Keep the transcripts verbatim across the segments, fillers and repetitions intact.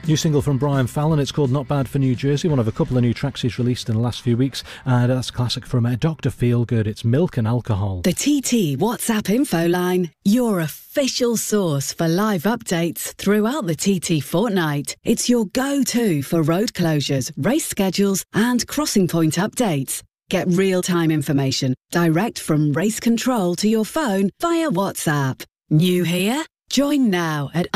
New single from Brian Fallon, it's called Not Bad for New Jersey, one of a couple of new tracks he's released in the last few weeks, and that's a classic from uh, Doctor Feelgood, it's Milk and Alcohol. The T T WhatsApp info line, your official source for live updates throughout the T T fortnight. It's your go-to for road closures, race schedules and crossing point updates. Get real-time information direct from race control to your phone via WhatsApp. New here? Join now at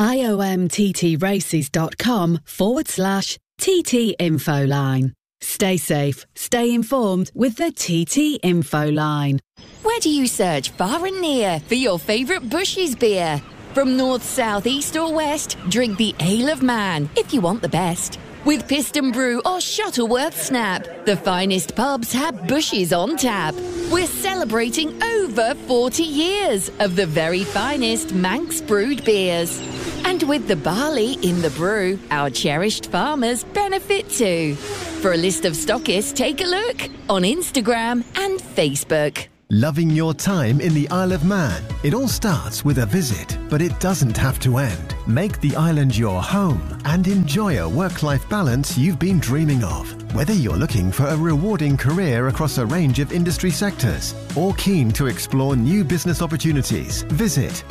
iomttraces.com forward slash TT info line. Stay safe, stay informed with the T T info line. Where do you search far and near for your favourite Bush's beer? From north, south, east or west, drink the Ale of Man if you want the best. With Piston Brew or Shuttleworth Snap, the finest pubs have Bush's on tap. We're celebrating over forty years of the very finest Manx brewed beers. And with the barley in the brew, our cherished farmers benefit too. For a list of stockists, take a look on Instagram and Facebook. Loving your time in the Isle of Man? It all starts with a visit, but it doesn't have to end. Make the island your home and enjoy a work-life balance you've been dreaming of. Whether you're looking for a rewarding career across a range of industry sectors or keen to explore new business opportunities, visit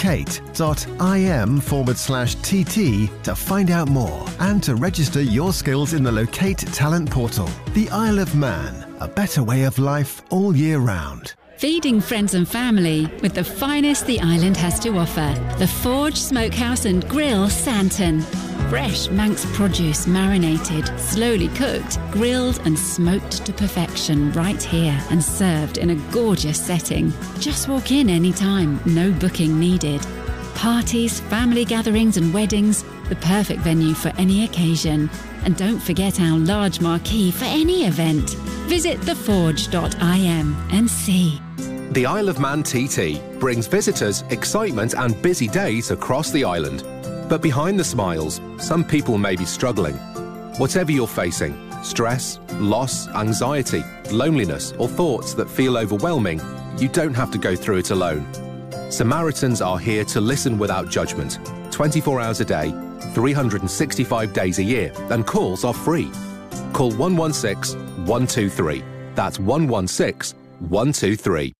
locate.im forward slash TT to find out more and to register your skills in the Locate Talent Portal. The Isle of Man. A better way of life all year round. Feeding friends and family with the finest the island has to offer. The Forge Smokehouse and Grill Santon. Fresh Manx produce marinated, slowly cooked, grilled and smoked to perfection right here and served in a gorgeous setting. Just walk in anytime, no booking needed. Parties, family gatherings and weddings, the perfect venue for any occasion. And don't forget our large marquee for any event. Visit the forge dot I M and see. The Isle of Man T T brings visitors excitement and busy days across the island. But behind the smiles, some people may be struggling. Whatever you're facing, stress, loss, anxiety, loneliness, or thoughts that feel overwhelming, you don't have to go through it alone. Samaritans are here to listen without judgment, twenty-four hours a day, three hundred sixty-five days a year, and calls are free. Call one one six, one two three. That's one one six, one two three.